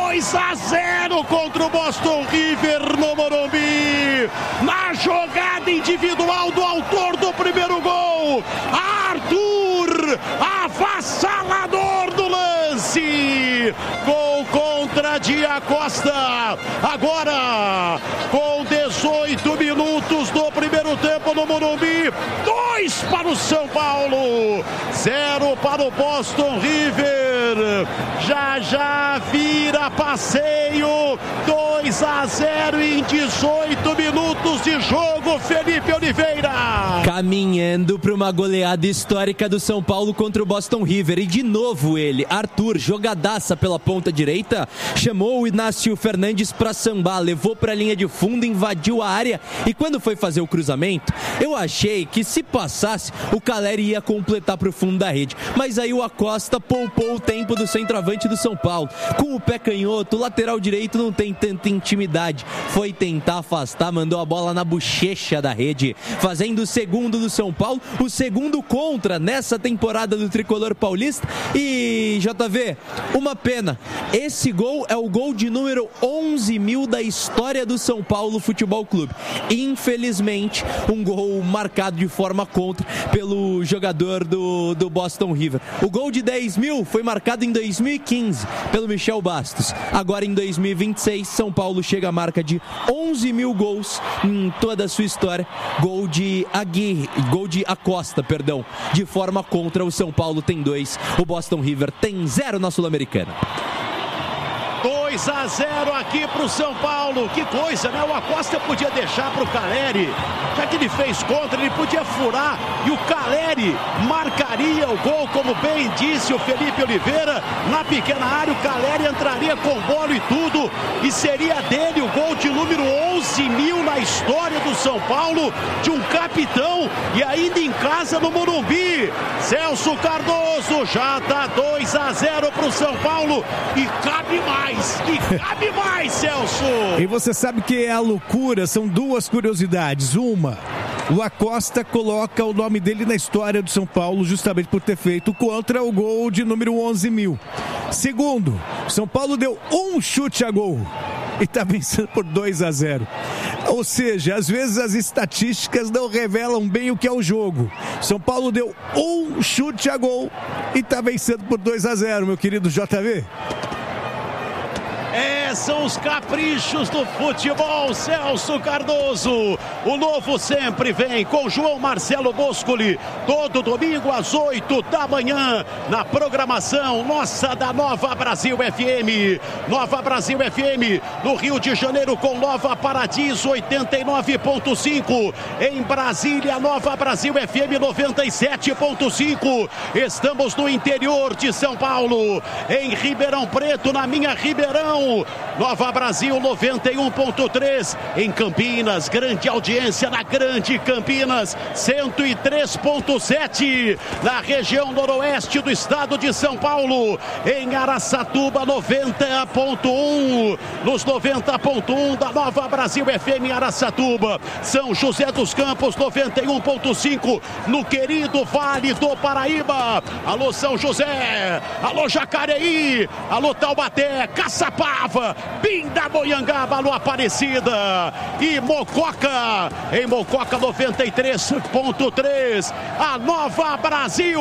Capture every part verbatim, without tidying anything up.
dois a zero contra o Boston River no Morumbi. Na jogada individual do autor do primeiro gol, Arthur, avassalador do lance. Gol contra Dia Costa. Agora, com dezoito minutos do primeiro tempo no Morumbi, dois para o São Paulo, zero para o Boston River. Já já vira passeio, dois a zero em dezoito minutos de jogo, Felipe Oliveira. Caminhando para uma goleada histórica do São Paulo contra o Boston River. E de novo ele, Arthur, jogadaça pela ponta direita, chamou o Inácio Fernandes para sambar, levou para a linha de fundo, invadiu a área e quando foi fazer o cruzamento, eu achei que se passasse, o Caleri ia completar para o fundo da rede. Mas aí o Acosta poupou o tempo do centroavante do São Paulo. Com o pé canhoto, o lateral direito não tem tanta intimidade. Foi tentar afastar, mandou a bola na bochecha da rede, fazendo o segundo do São Paulo, o segundo contra nessa temporada do Tricolor Paulista. E J V, uma pena, esse gol é o gol de número onze mil da história do São Paulo Futebol Clube. Infelizmente, um gol marcado de forma contra pelo jogador do, do Boston River. O gol de dez mil foi marcado em dois mil e quinze pelo Michel Bastos. Agora em dois mil e vinte e seis, São Paulo chega à marca de onze mil gols em toda a sua história. Gol de Aguirre, gol de Acosta, perdão, de forma contra. O São Paulo tem dois, o Boston River tem zero na Sul-Americana. dois a zero aqui para o São Paulo. Que coisa, né? O Acosta podia deixar para o Caleri. Já que ele fez contra, ele podia furar e o Caleri marcaria o gol, como bem disse o Felipe Oliveira. Na pequena área, o Caleri entraria com bola e tudo. E seria dele o gol de número onze mil na história do São Paulo, de um capitão e ainda em casa no Morumbi. Celso Cardoso, já dá dois a zero para o São Paulo e cabe mais. E cabe mais, Celso! E você sabe que é a loucura, são duas curiosidades. Uma, o Acosta coloca o nome dele na história do São Paulo justamente por ter feito contra o gol de número onze mil. Segundo, São Paulo deu um chute a gol e está vencendo por dois a zero. Ou seja, às vezes as estatísticas não revelam bem o que é o jogo. São Paulo deu um chute a gol e está vencendo por dois a zero, meu querido J V. É, são os caprichos do futebol, Celso Cardoso. O novo sempre vem com João Marcelo Boscoli, todo domingo às oito da manhã, na programação nossa da Nova Brasil F M. Nova Brasil F M, no Rio de Janeiro com Nova Paradiso oitenta e nove ponto cinco. Em Brasília, Nova Brasil F M noventa e sete ponto cinco. Estamos no interior de São Paulo, em Ribeirão Preto, na minha Ribeirão. Nova Brasil noventa e um ponto três. Em Campinas, grande audiência na Grande Campinas, cento e três ponto sete. Na região noroeste do estado de São Paulo, em Araçatuba noventa ponto um. Nos noventa ponto um da Nova Brasil F M em Araçatuba. São José dos Campos noventa e um ponto cinco. No querido Vale do Paraíba. Alô São José, alô Jacareí, alô Taubaté, Caçapava, Pindamonhangaba, alô Aparecida e Mococa. Em Mococa noventa e três ponto três. A Nova Brasil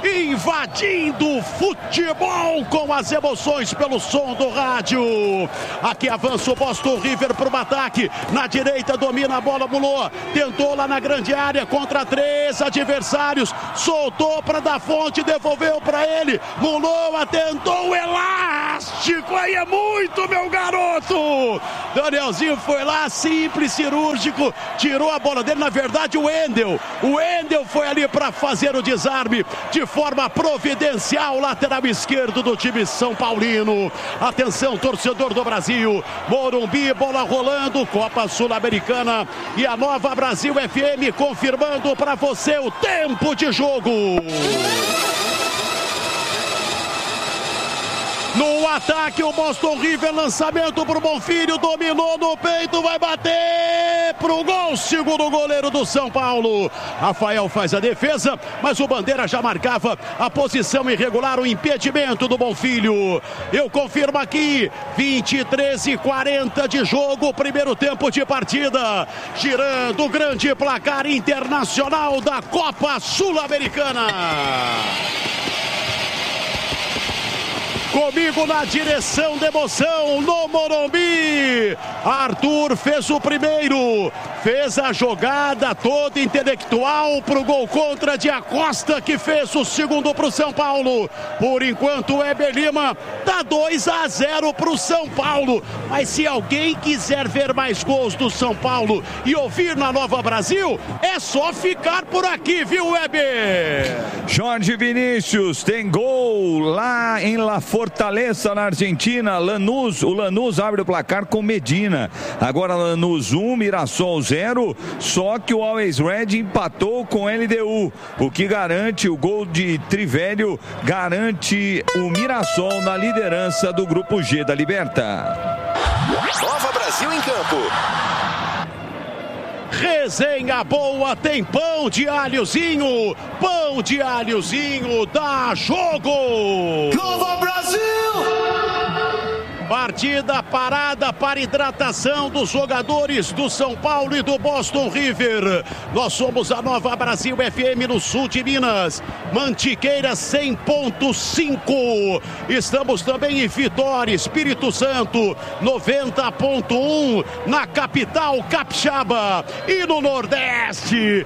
invadindo o futebol com as emoções pelo som do rádio. Aqui avança o Boston River para o ataque. Na direita domina a bola, Mulô. Tentou lá na grande área contra três adversários. Soltou para da Fonte, devolveu para ele. Mulô atentou o elástico. Aí é muito, meu garoto. Danielzinho foi lá, simples, cirúrgico. Tirou a bola dele. Na verdade, o Wendel. O Wendel foi ali para fazer o desarme de forma providencial. Lateral esquerdo do time São Paulino. Atenção, torcedor do Brasil. Morumbi, bola rolando. Copa Sul-Americana. E a Nova Brasil F M confirmando para você o tempo de jogo. No ataque, o Boston River, lançamento pro Bonfilho, dominou no peito, vai bater pro gol, segundo goleiro do São Paulo. Rafael faz a defesa, mas o Bandeira já marcava a posição irregular, o impedimento do Bonfilho. Eu confirmo aqui, vinte e três e quarenta de jogo, primeiro tempo de partida, girando o grande placar internacional da Copa Sul-Americana. Comigo na direção de emoção, no Morumbi, Arthur fez o primeiro, fez a jogada toda intelectual pro gol contra de Acosta, que fez o segundo pro São Paulo. Por enquanto o Heber Lima dá dois a zero pro São Paulo, mas se alguém quiser ver mais gols do São Paulo e ouvir na Nova Brasil, é só ficar por aqui, viu, Heber? Jorge Vinícius tem gol lá em La Fortaleza, na Argentina. Lanús, o Lanús abre o placar com Medina. Agora Lanús um, Mirassol zero. Só que o Always Red empatou com L D U, o que garante o gol de Trivelio, garante o Mirassol na liderança do grupo G da Liberta. Nova Brasil em campo. Resenha boa, tem pão de alhozinho, pão de alhozinho, dá jogo! Nova Brasil! Partida parada para hidratação dos jogadores do São Paulo e do Boston River. Nós somos a Nova Brasil F M no sul de Minas. Mantiqueira cem ponto cinco. Estamos também em Vitória, Espírito Santo noventa ponto um na capital capixaba. E no Nordeste,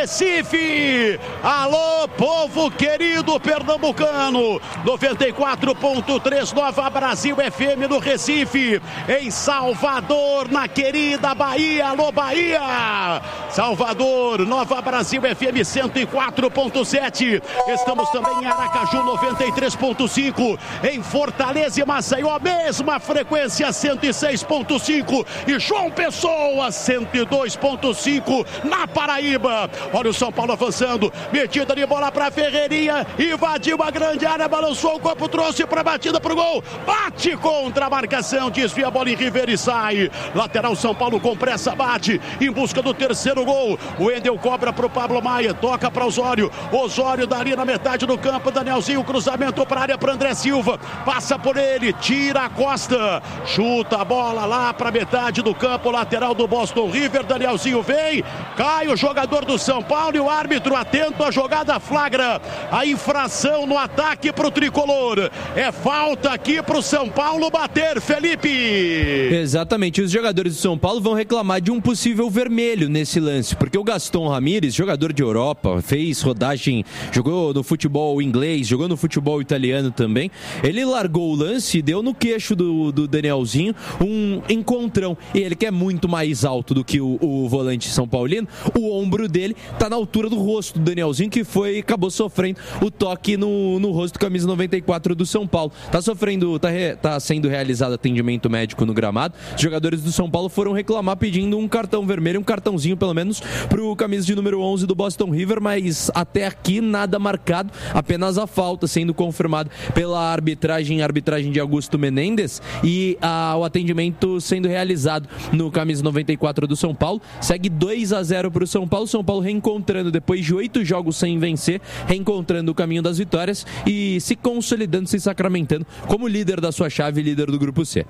Recife. Alô, povo querido pernambucano. noventa e quatro ponto três Nova Brasil F M no Recife, em Salvador, na querida Bahia. Alô, Bahia! Salvador, Nova Brasil F M cento e quatro ponto sete. Estamos também em Aracaju, noventa e três ponto cinco. Em Fortaleza e Maceió, mesma frequência, cento e seis ponto cinco. E João Pessoa, cento e dois ponto cinco na Paraíba. Olha o São Paulo avançando, metida de bola para Ferreirinha, invadiu a grande área, balançou o corpo, trouxe para batida pro gol, bate contra a marcação, desvia a bola em River e sai. Lateral São Paulo com pressa, bate em busca do terceiro gol. O Wendel cobra pro Pablo Maia, toca para Osório. Osório dali na metade do campo, Danielzinho, cruzamento para a área para André Silva, passa por ele, tira a Costa, chuta a bola lá para metade do campo, lateral do Boston River. Danielzinho vem, cai o jogador do São Paulo e o árbitro atento à jogada flagra a infração no ataque pro tricolor. É falta aqui pro São Paulo bater, Felipe. Exatamente, os jogadores do São Paulo vão reclamar de um possível vermelho nesse lance, porque o Gaston Ramírez, jogador de Europa, fez rodagem, jogou no futebol inglês, jogou no futebol italiano também. Ele largou o lance e deu no queixo do, do Danielzinho um encontrão, e ele que é muito mais alto do que o, o volante São Paulino, o ombro dele tá na altura do rosto do Danielzinho, que foi, acabou sofrendo o toque no, no rosto do camisa noventa e quatro do São Paulo. Tá sofrendo, tá, re, tá sendo realizado atendimento médico no gramado. Os jogadores do São Paulo foram reclamar pedindo um cartão vermelho, um cartãozinho pelo menos pro camisa de número onze do Boston River, mas até aqui nada marcado, apenas a falta sendo confirmada pela arbitragem, arbitragem de Augusto Menendez, e a, o atendimento sendo realizado no camisa noventa e quatro do São Paulo. Segue dois a zero pro São Paulo, São Paulo reencontrando depois de oito jogos sem vencer, reencontrando o caminho das vitórias e se consolidando, se sacramentando como líder da sua chave, líder do grupo C.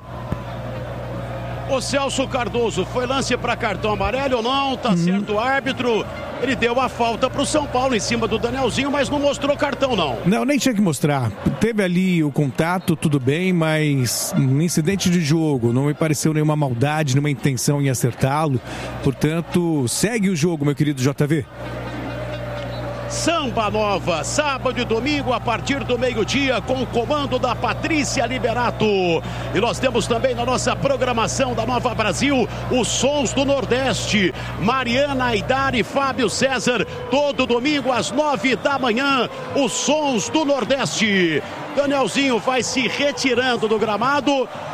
O Celso Cardoso, foi lance para cartão amarelo ou não? Tá hum. certo o árbitro. Ele deu a falta pro São Paulo em cima do Danielzinho, mas não mostrou cartão, não. Não, nem tinha que mostrar. Teve ali o contato, tudo bem, mas um incidente de jogo, não me pareceu nenhuma maldade, nenhuma intenção em acertá-lo. Portanto, segue o jogo, meu querido J V. Samba Nova, sábado e domingo a partir do meio-dia, com o comando da Patrícia Liberato. E nós temos também na nossa programação da Nova Brasil os Sons do Nordeste. Mariana Aidar e Fábio César, todo domingo às nove da manhã, os Sons do Nordeste. Danielzinho vai se retirando do gramado,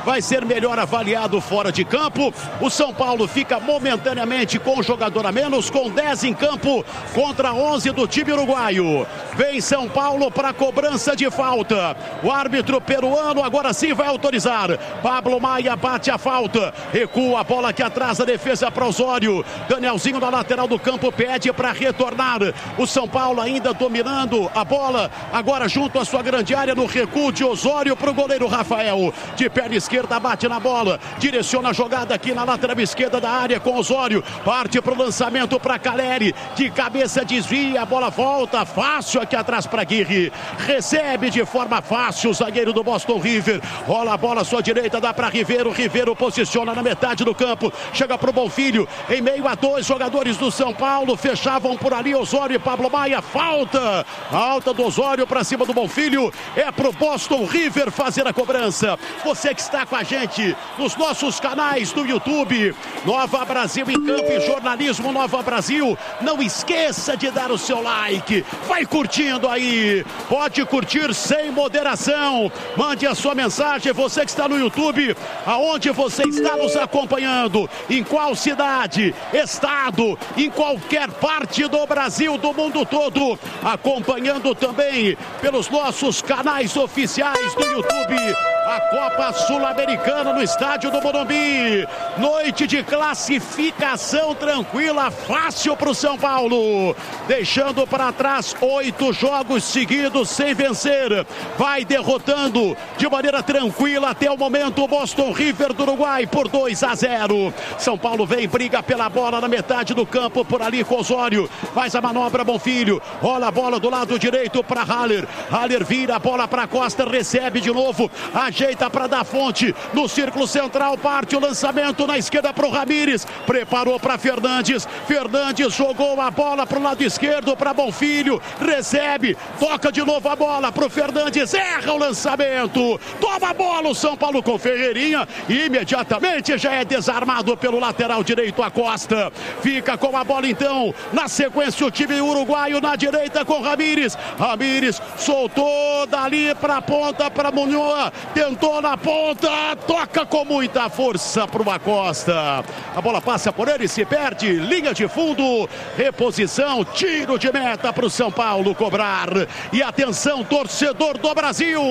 vai ser melhor avaliado fora de campo. O São Paulo fica momentaneamente com um jogador a menos, com dez em campo contra onze do time uruguaio. Vem São Paulo para cobrança de falta. O árbitro peruano agora sim vai autorizar. Pablo Maia bate a falta. Recua a bola aqui atrás da defesa para Osório. Danielzinho na lateral do campo pede para retornar. O São Paulo ainda dominando a bola. Agora junto à sua grande área no recuo de Osório para o goleiro Rafael. De perna esquerda bate na bola. Direciona a jogada aqui na lateral esquerda da área com Osório. Parte para o lançamento para Caleri. De cabeça desvia. A bola volta fácil aqui atrás para Aguirre. Recebe de forma fácil o zagueiro do Boston River. Rola a bola à sua direita. Dá para Ribeiro. Ribeiro posiciona na metade do campo. Chega para o Bonfilho. Em meio a dois jogadores do São Paulo. Fechavam por ali Osório e Pablo Maia. Falta. Falta do Osório para cima do Bonfilho. É pro Boston River fazer a cobrança. Você que está com a gente nos nossos canais do YouTube. Nova Brasil em Campo e Jornalismo Nova Brasil. Não esqueça de dar o seu like. Vai curtindo aí. Pode curtir sem moderação. Mande a sua mensagem. Você que está no YouTube. Aonde você está nos acompanhando. Em qual cidade, estado, em qualquer parte do Brasil, do mundo todo. Acompanhando também pelos nossos canais oficiais do YouTube. A Copa Sul-Americana no estádio do Morumbi. Noite de classificação tranquila, fácil para o São Paulo. Deixando para trás oito jogos seguidos sem vencer. Vai derrotando de maneira tranquila até o momento o Boston River do Uruguai por dois a zero. São Paulo vem, briga pela bola na metade do campo por ali com Osório. Faz a manobra, Bonfilho. Rola a bola do lado direito para Haller. Haller vira a bola para Costa, recebe de novo. Ajeita para dar fonte no círculo central, parte o lançamento na esquerda para o Ramírez, preparou para Fernandes, Fernandes jogou a bola para o lado esquerdo para Bonfilho, recebe, toca de novo a bola para o Fernandes, erra o lançamento, toma a bola o São Paulo com Ferreirinha e imediatamente já é desarmado pelo lateral direito a Costa, fica com a bola então, na sequência o time uruguaio na direita com Ramírez, Ramírez soltou dali para a ponta para Munhoz, tentou na ponta, toca com muita força para o Acosta. A bola passa por ele, se perde, linha de fundo, reposição, tiro de meta para o São Paulo cobrar. E atenção, torcedor do Brasil,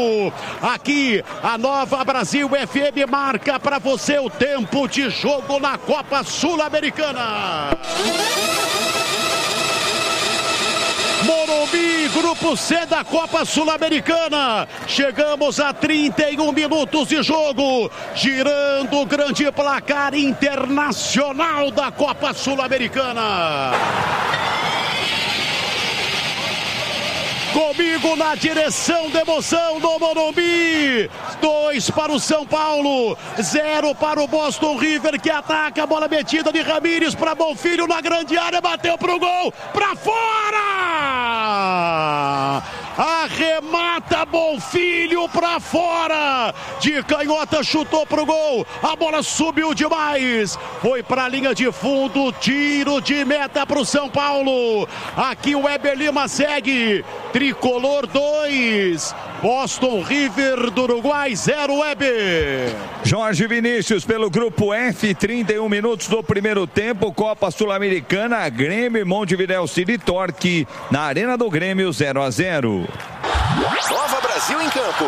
aqui a Nova Brasil F M marca para você o tempo de jogo na Copa Sul-Americana. Morumbi, Grupo C da Copa Sul-Americana. Chegamos a trinta e um minutos de jogo. Girando o grande placar internacional da Copa Sul-Americana. Comigo na direção da emoção do Morumbi. Dois para o São Paulo. Zero para o Boston River que ataca a bola metida de Ramírez para Bonfilho na grande área. Bateu para o gol. Para fora! Arremata Bonfilho para fora. De canhota chutou para o gol. A bola subiu demais. Foi para a linha de fundo. Tiro de meta para o São Paulo. Aqui o Weber Lima segue. Tricolor dois. Boston River do Uruguai zero, Weber. Jorge Vinícius pelo grupo F, trinta e um minutos do primeiro tempo. Copa Sul-Americana, Grêmio, Montevidéu City Torque na Arena do Grêmio zero a zero. Nova Brasil em campo.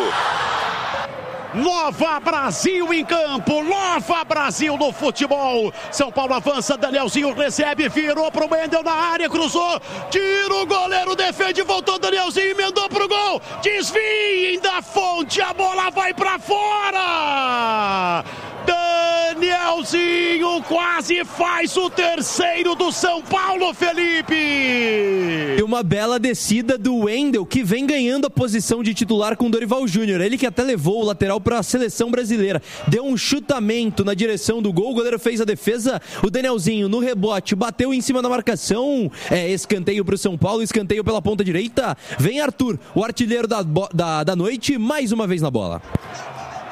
Nova Brasil em campo, Nova Brasil no futebol. São Paulo avança, Danielzinho recebe, virou pro Wendel na área, cruzou, tira o goleiro, defende, voltou Danielzinho, emendou pro gol, desviem da fonte, a bola vai pra fora. Danielzinho quase faz o terceiro do São Paulo, Felipe. E uma bela descida do Wendel, que vem ganhando a posição de titular com Dorival Júnior. Ele que até levou o lateral para a seleção brasileira. Deu um chutamento na direção do gol, o goleiro fez a defesa, o Danielzinho no rebote, bateu em cima da marcação. É escanteio para o São Paulo, escanteio pela ponta direita. Vem Arthur, o artilheiro da, da, da noite, mais uma vez na bola.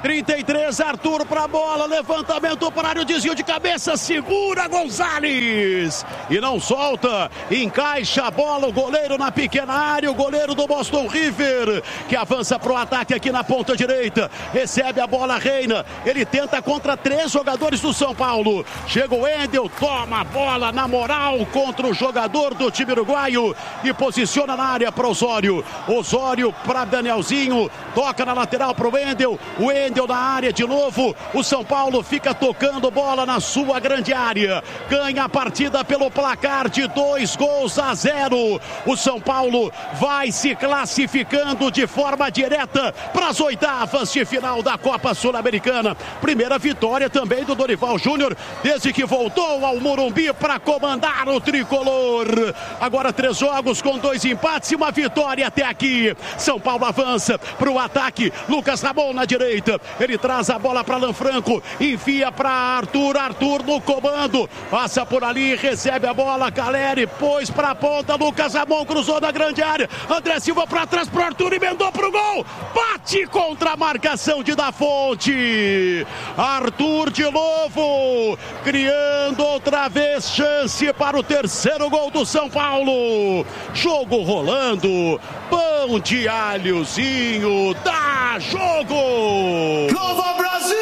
trinta e três, Arthur pra bola, levantamento para área, desvio de cabeça, segura Gonzalez e não solta, encaixa a bola, o goleiro na pequena área, o goleiro do Boston River, que avança pro ataque aqui na ponta direita, recebe a bola, Reina, ele tenta contra três jogadores do São Paulo, chega o Wendel, toma a bola na moral contra o jogador do time uruguaio e posiciona na área para Osório, Osório para Danielzinho, toca na lateral para o Wendel, o Wendel na área de novo, o São Paulo fica tocando bola na sua grande área, ganha a partida pelo placar de dois gols a zero, o São Paulo vai se classificando de forma direta para as oitavas de final da Copa Sul-Americana, primeira vitória também do Dorival Júnior, desde que voltou ao Morumbi para comandar o tricolor, agora três jogos com dois empates e uma vitória até aqui, São Paulo avança para o ataque, Lucas Ramon na direita, ele traz a bola para Lanfranco, enfia para Arthur, Arthur no comando, passa por ali, recebe a bola, Caleri, pôs para a ponta, Lucas Ramon cruzou na grande área, André Silva para trás para Arthur, emendou para o gol, bate contra a marcação de Da Fonte, Arthur de novo, criando outra vez chance para o terceiro gol do São Paulo, jogo rolando, pão de alhozinho, dá jogo! Nova Brasil!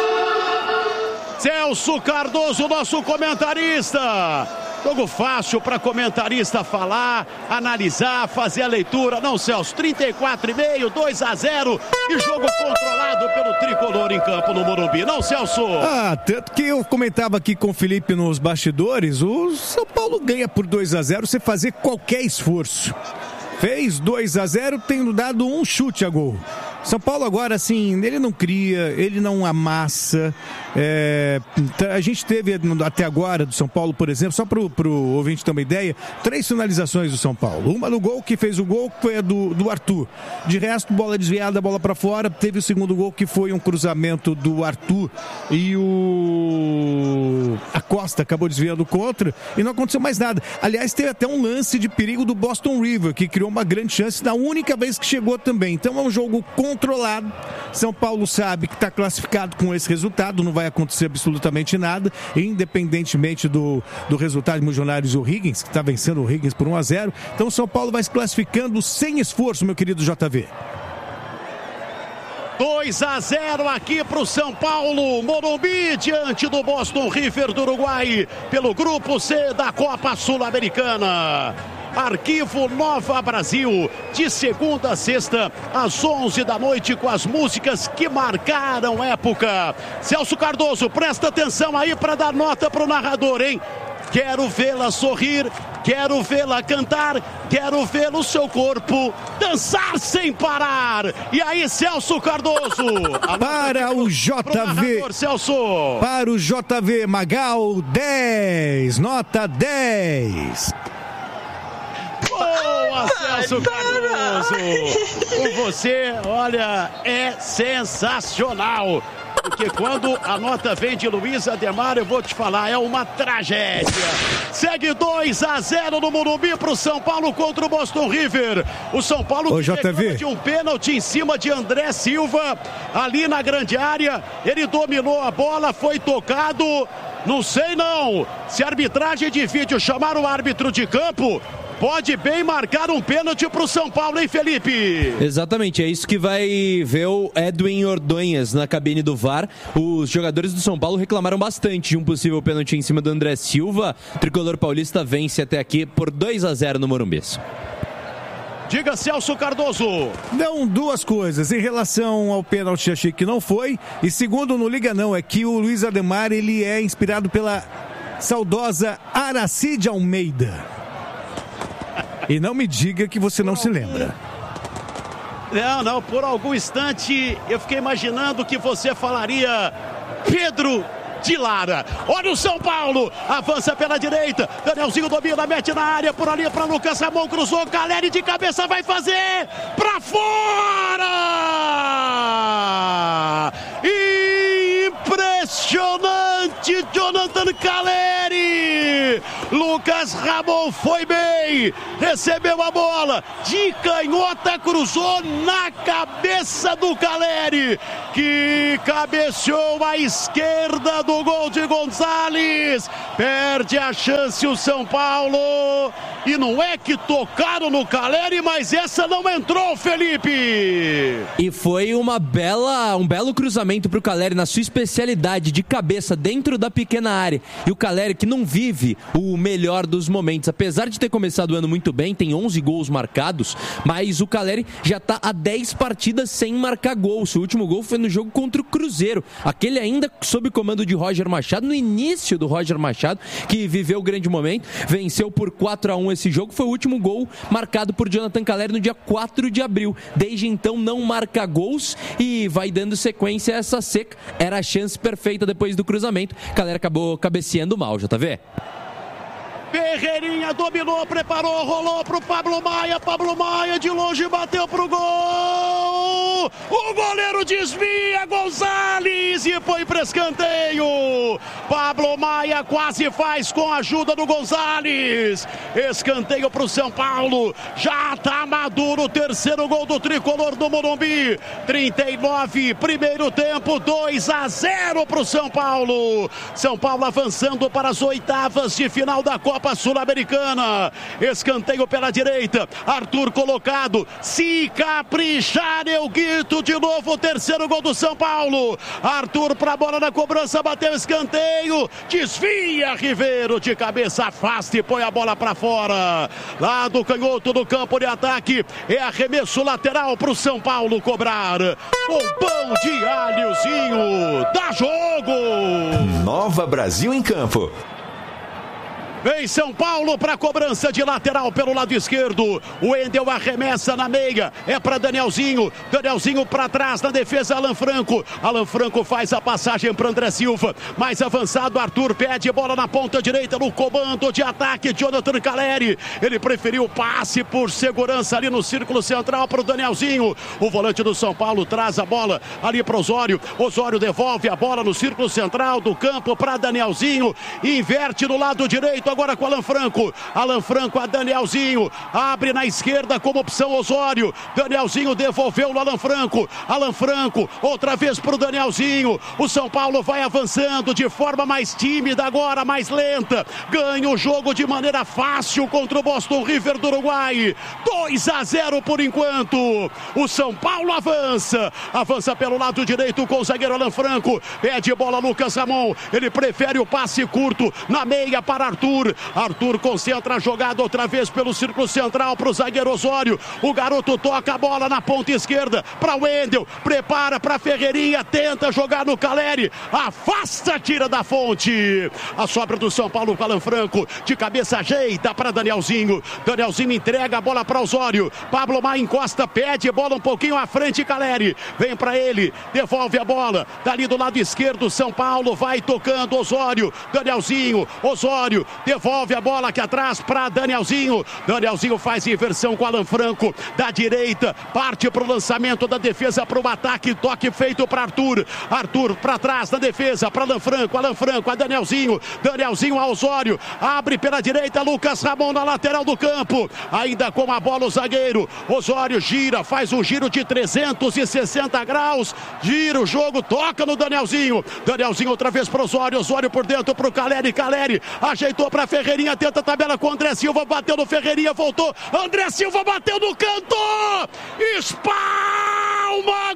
Celso Cardoso, nosso comentarista. Jogo fácil para comentarista falar, analisar, fazer a leitura. Não, Celso, trinta e quatro e meio, dois a zero e jogo controlado pelo tricolor em campo no Morumbi. Não, Celso? Ah, tanto que eu comentava aqui com o Felipe nos bastidores, o São Paulo ganha por dois a zero sem fazer qualquer esforço. Fez dois a zero, tendo dado um chute a gol. São Paulo agora, assim, ele não cria, ele não amassa. É, a gente teve até agora do São Paulo, por exemplo, só para o ouvinte ter uma ideia, três finalizações do São Paulo. Uma no gol, que fez o gol, que foi a do, do Arthur. De resto, bola desviada, bola para fora. Teve o segundo gol, que foi um cruzamento do Arthur e o a Costa acabou desviando contra e não aconteceu mais nada. Aliás, teve até um lance de perigo do Boston River, que criou uma grande chance na única vez que chegou também. Então é um jogo controlado. São Paulo sabe que está classificado com esse resultado, não vai acontecer absolutamente nada, independentemente do, do resultado de Milionários e o Higgins, que está vencendo o Higgins por um a zero. Então São Paulo vai se classificando sem esforço, meu querido J V. dois a zero aqui para o São Paulo, Morumbi, diante do Boston River do Uruguai, pelo Grupo C da Copa Sul-Americana. Arquivo Nova Brasil, de segunda a sexta, às onze da noite, com as músicas que marcaram época. Celso Cardoso, presta atenção aí para dar nota para o narrador, hein? Quero vê-la sorrir, quero vê-la cantar, quero vê-lo seu corpo dançar sem parar. E aí, Celso Cardoso? Para o J V. Narrador, Celso. Para o J V Magal, dez. Nota dez. Boa, Celso Cardoso! Com você, olha, é sensacional. Porque quando a nota vem de Luiz Ademar, eu vou te falar, é uma tragédia. Segue dois a zero no Morumbi para o São Paulo contra o Boston River. O São Paulo Ô, J V. de um pênalti em cima de André Silva, ali na grande área. Ele dominou a bola, foi tocado. Não sei não, se a arbitragem de vídeo chamar o árbitro de campo, pode bem marcar um pênalti para o São Paulo, hein, Felipe? Exatamente, é isso que vai ver o Edwin Ordonhas na cabine do V A R. Os jogadores do São Paulo reclamaram bastante de um possível pênalti em cima do André Silva. O tricolor paulista vence até aqui por dois a zero no Morumbi. Diga, Celso Cardoso. Não, duas coisas. Em relação ao pênalti, achei que não foi. E segundo, não liga não, é que o Luiz Ademar, ele é inspirado pela saudosa Aracide Almeida. E não me diga que você não se lembra. Não, não, por algum instante eu fiquei imaginando que você falaria Pedro de Lara. Olha o São Paulo, avança pela direita, Danielzinho domina, mete na área, por ali para Lucas Ramon, cruzou, Caleri de cabeça vai fazer, para fora! Impressionante, Jonathan Caleri! Lucas Ramon foi bem, recebeu a bola de canhota, cruzou na cabeça do Caleri, que cabeceou à esquerda do gol de Gonzalez. Perde a chance o São Paulo. E não é que tocaram no Caleri, mas essa não entrou, Felipe. E foi uma bela, um belo cruzamento para o Caleri na sua especialidade de cabeça dentro da pequena área. E o Caleri, que não vive o melhor dos momentos, apesar de ter começado o ano muito bem, tem onze gols marcados, mas o Caleri já está há dez partidas sem marcar gol. O último gol foi no jogo contra o Cruzeiro, aquele ainda sob comando de Roger Machado, no início do Roger Machado, que viveu o grande momento, venceu por quatro a um esse jogo. Foi o último gol marcado por Jonathan Caleri no dia quatro de abril. Desde então não marca gols e vai dando sequência a essa seca. Era a chance perfeita depois do cruzamento. Caleri acabou cabeceando mal, J V. Ferreirinha dominou, preparou, rolou pro Pablo Maia. Pablo Maia de longe bateu pro gol. O goleiro desvia, Gonzalez, e foi para escanteio. Pablo Maia quase faz com a ajuda do Gonzalez. Escanteio pro São Paulo. Já tá maduro o terceiro gol do tricolor do Morumbi. trinta e nove, primeiro tempo, dois a zero pro São Paulo. São Paulo avançando para as oitavas de final da Copa Copa Sul-Americana. Escanteio pela direita, Arthur colocado, se caprichar eu grito de novo o terceiro gol do São Paulo. Arthur pra bola na cobrança, bateu escanteio, desvia Ribeiro de cabeça, afasta e põe a bola pra fora. Lá do canhoto do campo de ataque, é arremesso lateral pro São Paulo cobrar. Com pão de alhozinho, dá jogo! Nova Brasil em campo. Vem São Paulo para cobrança de lateral pelo lado esquerdo. O Wendel arremessa na meia. É para Danielzinho. Danielzinho para trás na defesa. Alan Franco. Alan Franco faz a passagem para André Silva. Mais avançado, Arthur pede bola na ponta direita no comando de ataque. Jonathan Caleri. Ele preferiu o passe por segurança ali no círculo central para o Danielzinho. O volante do São Paulo traz a bola ali para Osório. Osório devolve a bola no círculo central do campo para Danielzinho. Inverte no lado direito. Agora com Alan Franco, Alan Franco a Danielzinho, abre na esquerda como opção Osório, Danielzinho devolveu no Alan Franco, Alan Franco, outra vez para o Danielzinho, o São Paulo vai avançando de forma mais tímida agora, mais lenta, ganha o jogo de maneira fácil contra o Boston River do Uruguai, dois a zero por enquanto, o São Paulo avança, avança pelo lado direito com o zagueiro Alan Franco, pede bola Lucas Ramon, ele prefere o passe curto na meia para Arthur, Arthur concentra a jogada outra vez pelo círculo central para o zagueiro Osório. O garoto toca a bola na ponta esquerda para o Wendel. Prepara para Ferreirinha. Tenta jogar no Caleri. Afasta, tira da fonte. A sobra do São Paulo com Alan Franco. De cabeça ajeita para Danielzinho. Danielzinho entrega a bola para Osório. Pablo Maia encosta, pede bola um pouquinho à frente. Caleri vem para ele. Devolve a bola. Dali do lado esquerdo, São Paulo vai tocando. Osório. Danielzinho. Osório. Devolve a bola aqui atrás para Danielzinho. Danielzinho faz inversão com Alan Franco. Da direita, parte para o lançamento da defesa para o ataque. Toque feito para Arthur. Arthur para trás na defesa para Alan Franco. Alan Franco a Danielzinho. Danielzinho a Osório. Abre pela direita, Lucas Ramon na lateral do campo. Ainda com a bola o zagueiro. Osório gira, faz um giro de trezentos e sessenta graus. Gira o jogo, toca no Danielzinho. Danielzinho outra vez para Osório. Osório por dentro para o Caleri. Caleri ajeitou para Ferreirinha, tenta a tabela com André Silva, bateu no Ferreirinha, voltou, André Silva bateu no canto, espalma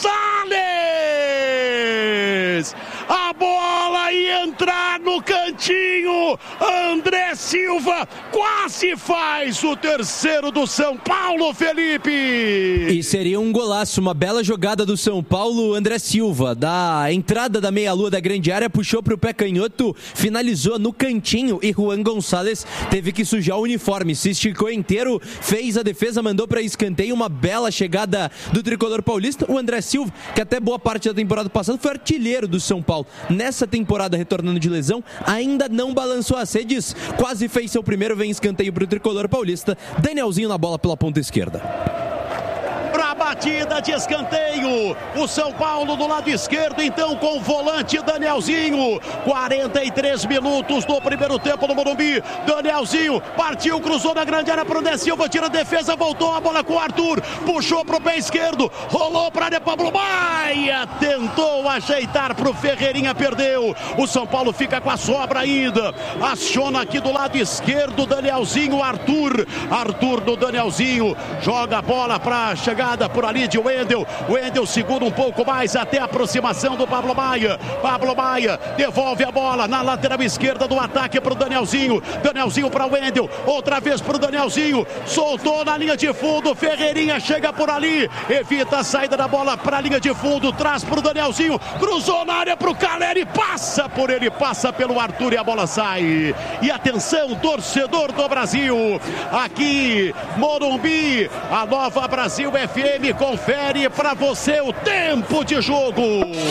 Gonzalez, a bola ia entrar no cantinho, André Silva quase faz o terceiro do São Paulo, Felipe. E seria um golaço, uma bela jogada do São Paulo, André Silva, da entrada da meia-lua da grande área, puxou para o pé canhoto, finalizou no cantinho e Juan Gonçalves teve que sujar o uniforme, se esticou inteiro, fez a defesa, mandou para escanteio, uma bela chegada do tricolor paulista. O André Silva, que até boa parte da temporada passada foi artilheiro do São Paulo, nessa temporada retornando de lesão, ainda não balançou as redes, quase fez seu primeiro, vem escanteio para o tricolor paulista. Danielzinho na bola pela ponta esquerda. Pra Batida de escanteio. O São Paulo do lado esquerdo, então, com o volante Danielzinho. quarenta e três minutos do primeiro tempo no Morumbi. Danielzinho partiu, cruzou na grande área para o André Silva, tira a defesa, voltou a bola com o Arthur, puxou para o pé esquerdo, rolou para a Pablo Maia, tentou ajeitar para o Ferreirinha, perdeu. O São Paulo fica com a sobra ainda. Aciona aqui do lado esquerdo, Danielzinho, Arthur. Arthur do Danielzinho, joga a bola para a chegada por ali de Wendel. Wendel segura um pouco mais até a aproximação do Pablo Maia. Pablo Maia devolve a bola na lateral esquerda do ataque para o Danielzinho. Danielzinho para Wendel, outra vez para o Danielzinho, soltou na linha de fundo, Ferreirinha chega por ali, evita a saída da bola para a linha de fundo, traz para o Danielzinho, cruzou na área para o Caleri, passa por ele, passa pelo Arthur e a bola sai. E atenção, torcedor do Brasil, aqui Morumbi, a Nova Brasil F M confere para você o tempo de jogo.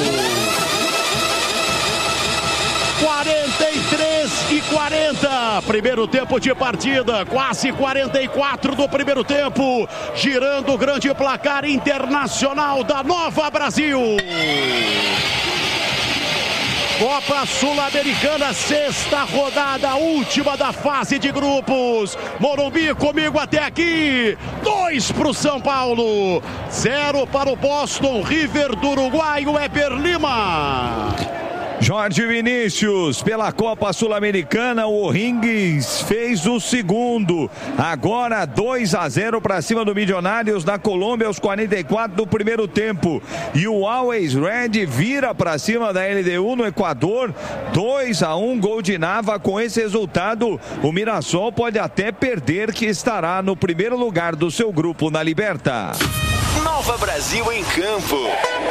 quarenta e três e quarenta, primeiro tempo de partida, quase quarenta e quatro do primeiro tempo, girando o grande placar internacional da Nova Brasil. Copa Sul-Americana, sexta rodada, última da fase de grupos. Morumbi comigo até aqui. Dois para o São Paulo, zero para o Boston River do Uruguai, o Weber Lima. Jorge Vinícius, pela Copa Sul-Americana, o O'Higgins fez o segundo. Agora dois a zero para cima do Milionários na Colômbia aos quarenta e quatro do primeiro tempo. E o Always Red vira para cima da L D U no Equador, dois a um, gol de Nava. Com esse resultado, o Mirassol pode até perder, que estará no primeiro lugar do seu grupo na Liberta. Nova Brasil em campo.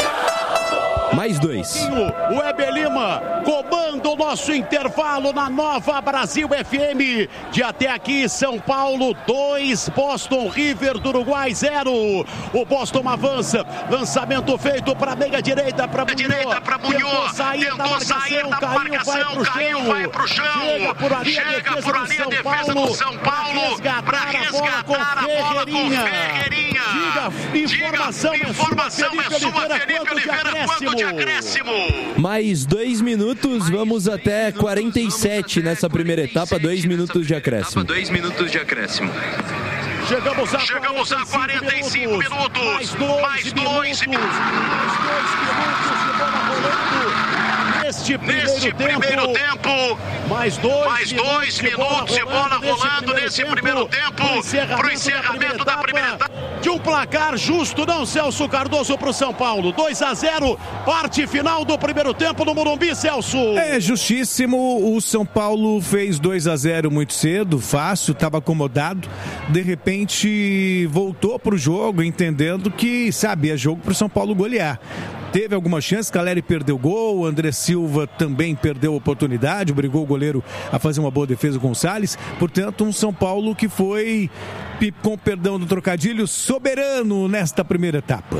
Mais dois. O Weber Lima comanda o nosso intervalo na Nova Brasil F M. De até aqui, São Paulo dois, Boston River do Uruguai zero. O Boston avança. Lançamento feito para a meia direita, para Munhoz. Tentou sair Tentou da marcação, sair da caiu, marcação, caiu, vai para o chão. Chega por ali, Chega a, defesa por ali a defesa do São Paulo para resgatar, resgatar a bola com Ferreirinha. Diga, informação, Diga, informação é sua, Felipe, Felipe Oliveira, quanto de acréscimo. Mais dois minutos, vamos até quarenta e sete nessa primeira etapa, dois minutos de acréscimo. Dois minutos de acréscimo. Chegamos a, Chegamos a quarenta e cinco minutos. Mais dois, mais dois minutos. Mais dois minutos de bola rolando. Neste primeiro, neste tempo, primeiro tempo, mais dois, mais dois minutos de bola rolando, rolando nesse primeiro tempo, para o encerramento, encerramento da primeira etapa. De um placar justo, não, Celso Cardoso, para o São Paulo. dois a zero, parte final do primeiro tempo no Morumbi, Celso. É justíssimo, o São Paulo fez dois a zero muito cedo, fácil, estava acomodado. De repente voltou para o jogo, entendendo que, sabe, é jogo para o São Paulo golear. Teve alguma chance, Caleri perdeu gol, André Silva também perdeu oportunidade, obrigou o goleiro a fazer uma boa defesa com o Salles. Portanto, um São Paulo que foi, com perdão do trocadilho, soberano nesta primeira etapa.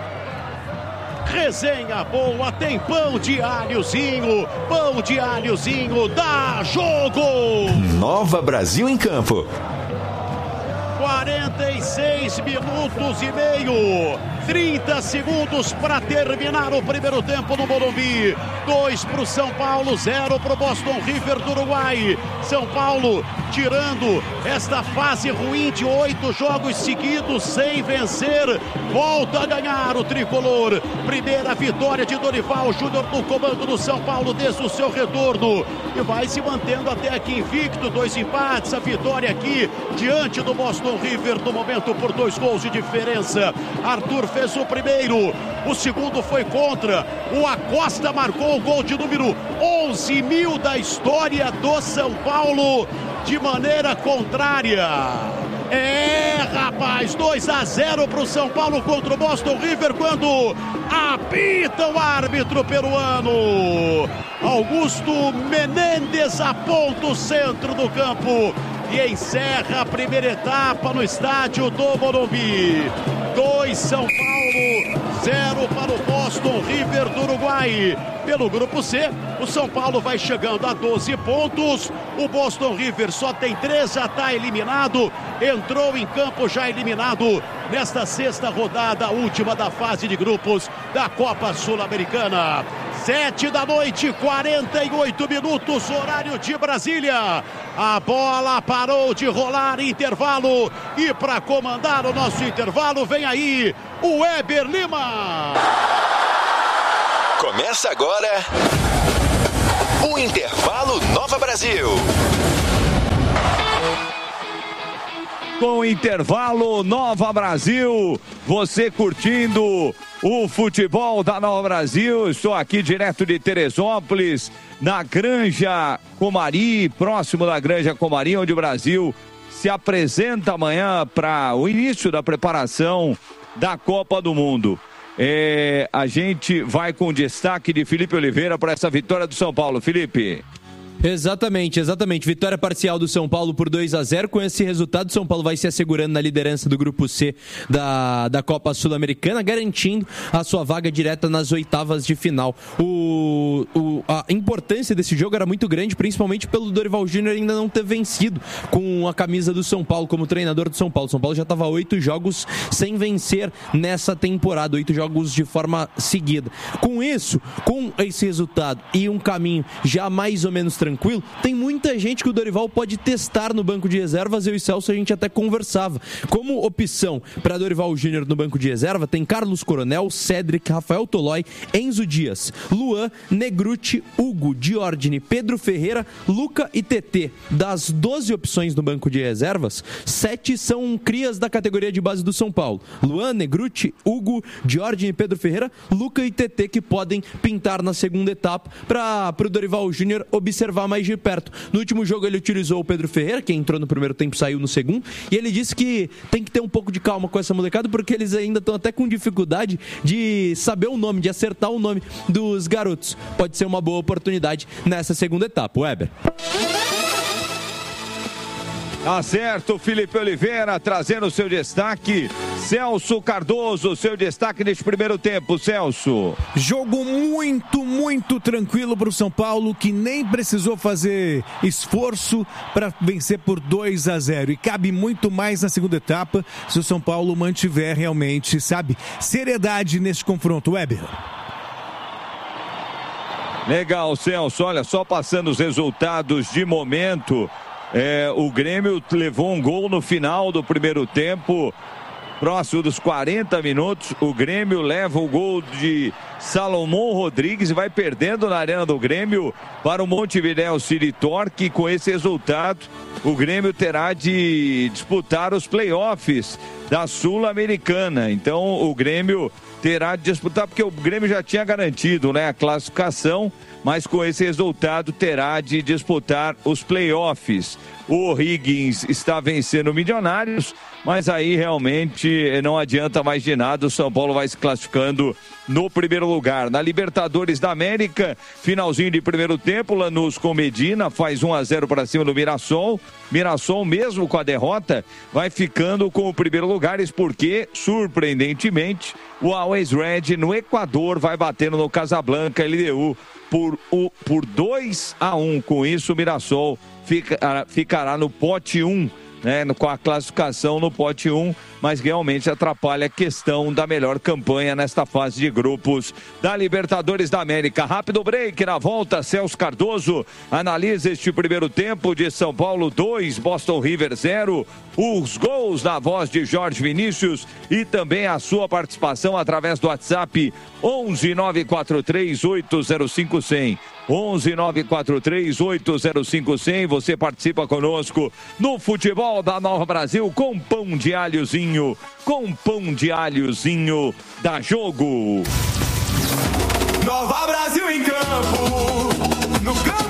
Resenha boa, tem pão de alhozinho, pão de alhozinho, dá jogo! Nova Brasil em campo. quarenta e seis minutos e meio, trinta segundos para terminar o primeiro tempo no Morumbi. Dois para o São Paulo, zero para o Boston River do Uruguai. São Paulo tirando esta fase ruim de oito jogos seguidos sem vencer, volta a ganhar o tricolor. Primeira vitória de Dorival Júnior no comando do São Paulo desde o seu retorno e vai se mantendo até aqui invicto. Dois empates, a vitória aqui diante do Boston River no momento por dois gols de diferença. Arthur fez o primeiro, o segundo foi contra. O Acosta marcou o gol de número onze mil da história do São Paulo de maneira contrária. É, rapaz, dois a zero para o São Paulo contra o Boston River quando apita o árbitro peruano. Augusto Menendez aponta o centro do campo e encerra a primeira etapa no estádio do Morumbi. dois São Paulo, zero para o Boston. Boston River do Uruguai. Pelo grupo C, o São Paulo vai chegando a doze pontos. O Boston River só tem três, já está eliminado. Entrou em campo já eliminado nesta sexta rodada, última da fase de grupos da Copa Sul-Americana. Sete da noite, quarenta e oito minutos, horário de Brasília. A bola parou de rolar, intervalo. E para comandar o nosso intervalo, vem aí o Weber Lima. Começa agora o Intervalo Nova Brasil. Com o Intervalo Nova Brasil, você curtindo o futebol da Nova Brasil. Estou aqui direto de Teresópolis, na Granja Comari, próximo da Granja Comari, onde o Brasil se apresenta amanhã para o início da preparação da Copa do Mundo. É, a gente vai com destaque de Felipe Oliveira para essa vitória do São Paulo. Felipe. Exatamente, exatamente. Vitória parcial do São Paulo por dois a zero. Com esse resultado, o São Paulo vai se assegurando na liderança do grupo C da, da Copa Sul-Americana, garantindo a sua vaga direta nas oitavas de final. O, o, a importância desse jogo era muito grande, principalmente pelo Dorival Júnior ainda não ter vencido com a camisa do São Paulo como treinador do São Paulo. São Paulo já estava oito jogos sem vencer nessa temporada, oito jogos de forma seguida. Com isso, com esse resultado e um caminho já mais ou menos tranquilo, tem muita gente que o Dorival pode testar no banco de reservas. Eu e Celso a gente até conversava. Como opção para Dorival Júnior no banco de reserva, tem Carlos Coronel, Cédric, Rafael Tolói, Enzo Dias, Luan, Negruti, Hugo, Diordine, Pedro Ferreira, Luca e T T. Das doze opções no banco de reservas, sete são crias da categoria de base do São Paulo. Luan, Negruti, Hugo, Diordine, Pedro Ferreira, Luca e T T, que podem pintar na segunda etapa para o Dorival Júnior observar mais de perto. No último jogo ele utilizou o Pedro Ferreira, que entrou no primeiro tempo, saiu no segundo, e ele disse que tem que ter um pouco de calma com essa molecada, porque eles ainda estão até com dificuldade de saber o nome, de acertar o nome dos garotos. Pode ser uma boa oportunidade nessa segunda etapa. Weber. Tá certo, Felipe Oliveira trazendo o seu destaque. Celso Cardoso, seu destaque neste primeiro tempo, Celso. Jogo muito, muito tranquilo para o São Paulo, que nem precisou fazer esforço para vencer por dois a zero. E cabe muito mais na segunda etapa se o São Paulo mantiver realmente, sabe, seriedade nesse confronto. Weber. Legal, Celso. Olha, só passando os resultados de momento. É, o Grêmio levou um gol no final do primeiro tempo, próximo dos quarenta minutos. O Grêmio leva o gol de Salomão Rodrigues e vai perdendo na arena do Grêmio para o Montevidéu City Torque. Com esse resultado, o Grêmio terá de disputar os playoffs da Sul-Americana. Então o Grêmio terá de disputar, porque o Grêmio já tinha garantido, né, a classificação, mas com esse resultado terá de disputar os playoffs. O Higgins está vencendo o Milionários, mas aí realmente não adianta mais de nada. O São Paulo vai se classificando no primeiro lugar. Na Libertadores da América, finalzinho de primeiro tempo, Lanús com Medina faz um a zero para cima do Mirassol. Mirassol, mesmo com a derrota, vai ficando com o primeiro lugar, isso porque, surpreendentemente, o Always Red no Equador vai batendo no Casablanca L D U por, por dois a um. Com isso, o Mirassol fica, ficará no pote um, né, com a classificação no pote um, mas realmente atrapalha a questão da melhor campanha nesta fase de grupos da Libertadores da América. Rápido break, na volta, Celso Cardoso analisa este primeiro tempo de São Paulo dois, Boston River zero, os gols na voz de Jorge Vinícius e também a sua participação através do WhatsApp onze nove quatro três oito zero cinco zero zero. onze nove quatro três oito zero cinco zero zero. Você participa conosco no futebol da Nova Brasil com pão de alhozinho, com pão de alhozinho da Jogo. Nova Brasil em campo, no campo.